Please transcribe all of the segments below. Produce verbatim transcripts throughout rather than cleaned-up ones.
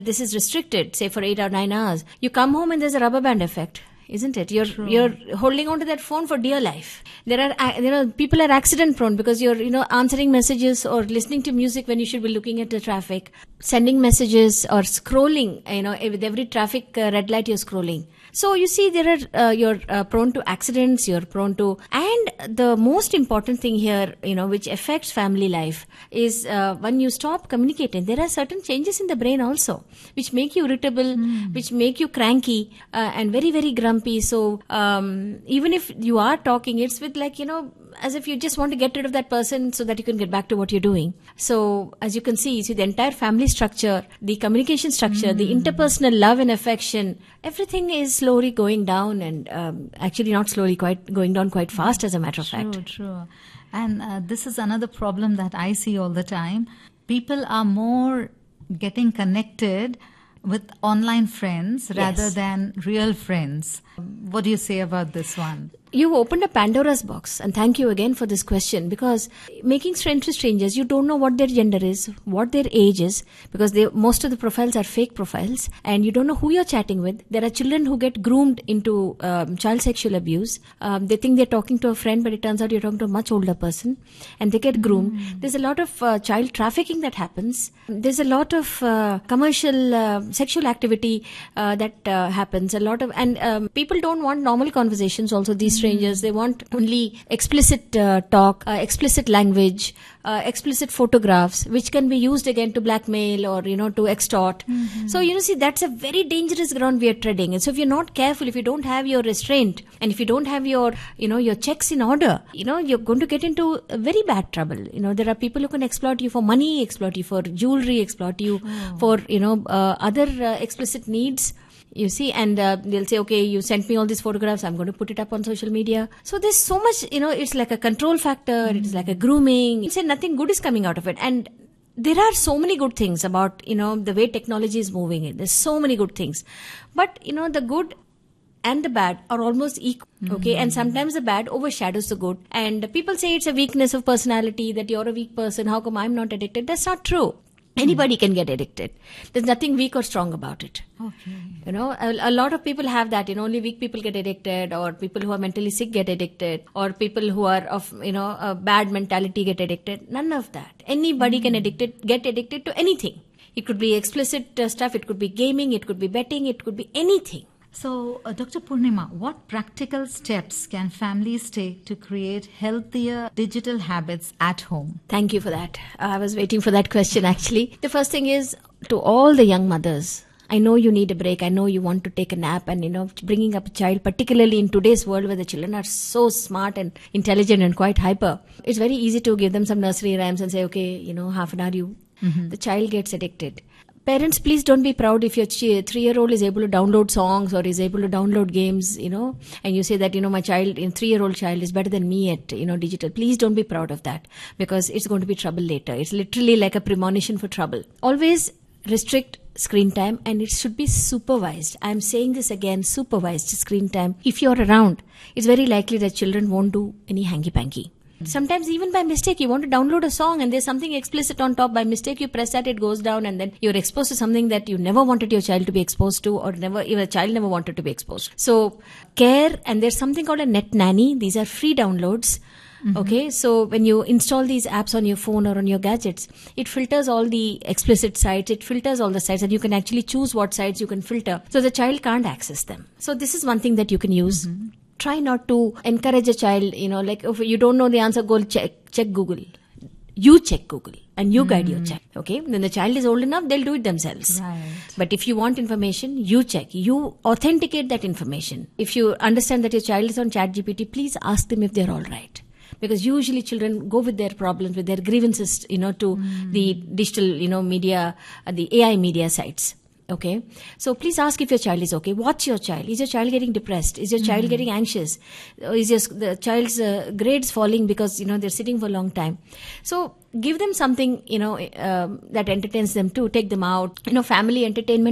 this is restricted, say for eight or nine hours, you come home and there's a rubber band effect. Isn't it? You're True. you're holding on to that phone for dear life. There are you know people are accident prone because you're you know answering messages or listening to music when you should be looking at the traffic, sending messages or scrolling. You know with every traffic uh, red light you're scrolling. So you see there are uh, you're uh, prone to accidents. You're prone to and the most important thing here you know which affects family life is uh, when you stop communicating. There are certain changes in the brain also which make you irritable, mm. which make you cranky uh, and very very grumpy. So um, even if you are talking, it's with like, you know, as if you just want to get rid of that person so that you can get back to what you're doing. So as you can see, you see the entire family structure, the communication structure, mm. the interpersonal love and affection, everything is slowly going down and um, actually not slowly, quite going down quite fast as a matter of true, fact. True, true. And uh, this is another problem that I see all the time. People are more getting connected with online friends rather Yes. than real friends. What do you say about this one? You opened a Pandora's box, and thank you again for this question, because making friends with strangers, you don't know what their gender is, what their age is, because they, most of the profiles are fake profiles, and you don't know who you're chatting with. There are children who get groomed into um, child sexual abuse. Um, they think they're talking to a friend, but it turns out you're talking to a much older person, and they get groomed. Mm. There's a lot of uh, child trafficking that happens. There's a lot of uh, commercial uh, sexual activity uh, that uh, happens. A lot of and um, people don't want normal conversations. Also, these strangers, they want only explicit uh, talk, uh, explicit language, uh, explicit photographs, which can be used again to blackmail or, you know, to extort. Mm-hmm. So, you know, see, that's a very dangerous ground we are treading. And so if you're not careful, if you don't have your restraint and if you don't have your, you know, your checks in order, you know, you're going to get into a very bad trouble. You know, there are people who can exploit you for money, exploit you for jewelry, exploit you oh. for, you know, uh, other uh, explicit needs. You see, and uh, they'll say, okay, you sent me all these photographs, I'm going to put it up on social media. So there's so much, you know, it's like a control factor, mm. it's like a grooming. You say nothing good is coming out of it. And there are so many good things about, you know, the way technology is moving. There's so many good things. But, you know, the good and the bad are almost equal, okay? Mm-hmm. And sometimes the bad overshadows the good. And people say it's a weakness of personality, that you're a weak person, how come I'm not addicted? That's not true. Anybody can get addicted. There's nothing weak or strong about it. Okay. You know, a, a lot of people have that. You know, only weak people get addicted, or people who are mentally sick get addicted, or people who are of, you know, a bad mentality get addicted. None of that. Anybody mm. can addicted, get addicted to anything. It could be explicit uh, stuff. It could be gaming. It could be betting. It could be anything. So, uh, Doctor Purnima, what practical steps can families take to create healthier digital habits at home? Thank you for that. I was waiting for that question, actually. The first thing is, to all the young mothers, I know you need a break. I know you want to take a nap, and, you know, bringing up a child, particularly in today's world where the children are so smart and intelligent and quite hyper, it's very easy to give them some nursery rhymes and say, okay, you know, half an hour you, mm-hmm. the child gets addicted. Parents, please don't be proud if your three-year-old is able to download songs or is able to download games, you know, and you say that, you know, my child, in three-year-old child is better than me at, you know, digital. Please don't be proud of that, because it's going to be trouble later. It's literally like a premonition for trouble. Always restrict screen time, and it should be supervised. I'm saying this again, supervised screen time. If you're around, it's very likely that children won't do any hanky-panky. Sometimes even by mistake, you want to download a song and there's something explicit on top. By mistake, you press that, it goes down, and then you're exposed to something that you never wanted your child to be exposed to, or never, even a child never wanted to be exposed. So care, and there's something called a net nanny. These are free downloads. Mm-hmm. Okay, so when you install these apps on your phone or on your gadgets, it filters all the explicit sites, it filters all the sites, and you can actually choose what sites you can filter, so the child can't access them. So this is one thing that you can use. Mm-hmm. Try not to encourage a child, you know, like if you don't know the answer, go check, check Google. You check Google and you mm. guide your child. Okay. When the child is old enough, they'll do it themselves. Right. But if you want information, you check. You authenticate that information. If you understand that your child is on ChatGPT, please ask them if they're all right. Because usually children go with their problems, with their grievances, you know, to mm. the digital, you know, media, uh, the A I media sites. Okay. So please ask if your child is okay. Watch your child. Is your child getting depressed? Is your mm-hmm. child getting anxious? Is your, the child's uh, grades falling because, you know, they're sitting for a long time? So give them something, you know, um, that entertains them too. Take them out. You know, family entertainment has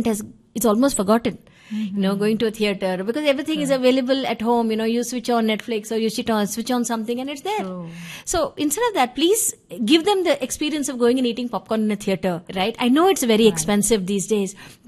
it's almost forgotten. Mm-hmm. You know, going to a theater, because everything True. Is available at home. You know, you switch on Netflix or you switch on, switch on something and it's there. True. So instead of that, please give them the experience of going and eating popcorn in a theater, right? I know it's very right. expensive these days,